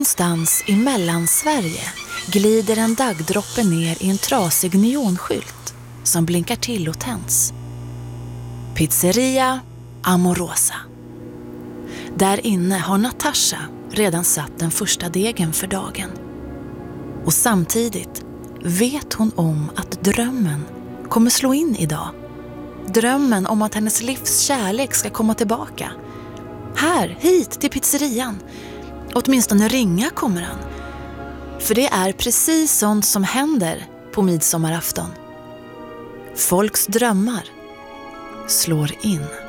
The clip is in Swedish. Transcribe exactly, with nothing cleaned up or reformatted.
Någonstans i Mellansverige glider en daggdroppe ner i en trasig neonskylt som blinkar till och tänds. Pizzeria Amorosa. Där inne har Natasha redan satt den första degen för dagen. Och samtidigt vet hon om att drömmen kommer slå in idag. Drömmen om att hennes livs kärlek ska komma tillbaka. Här, hit till pizzerian. Åtminstone ringa kommer han. För det är precis sånt som händer på midsommarafton. Folks drömmar slår in.